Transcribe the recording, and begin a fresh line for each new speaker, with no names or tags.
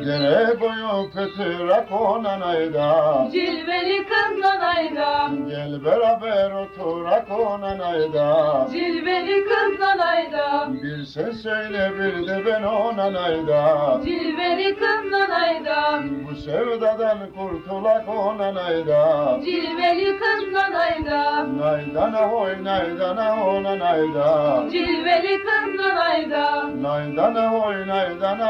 Dere boyu kıtırak olan ayda,
Cilveli kız nanayda,
gel beraber oturak olan ayda.
cilveli kız nanayda,
Bir sen söyle bir de ben olan ayda.
cilveli kız nanayda,
Bu sevdadan kurtulak olan ayda.
cilveli kız nanayda,
Naydana hoy naydana olan ayda.
cilveli kız nanayda.
Naydana hoy naydana